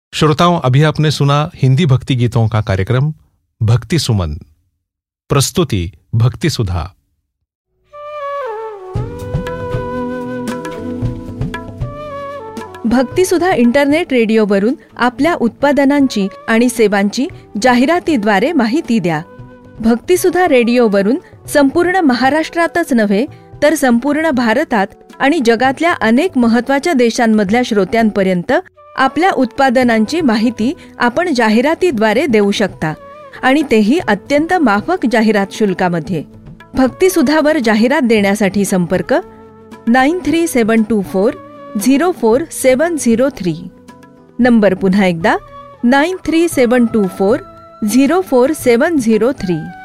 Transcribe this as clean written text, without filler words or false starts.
श्रोताओं, अभी आपने सुना हिंदी भक्ति गीतों का कार्यक्रम भक्ति सुमन। प्रस्तुति भक्ति सुधा। भक्ती सुधा इंटरनेट रेडिओवरून आपल्या उत्पादनांची आणि सेवांची जाहिरातीद्वारे माहिती द्या. भक्ती सुधा रेडिओवरून संपूर्ण महाराष्ट्रातच नव्हे तर संपूर्ण भारतात आणि जगातल्या अनेक महत्त्वाच्या देशांमधल्या श्रोत्यांपर्यंत आपल्या उत्पादनांची माहिती आपण जाहिरातीद्वारे देऊ शकता आणि तेही अत्यंत माफक जाहिरात शुल्कामध्ये. भक्ती सुधावर जाहिरात देण्यासाठी संपर्क 9372404703. नंबर पुन्हा एकदा 9372404703.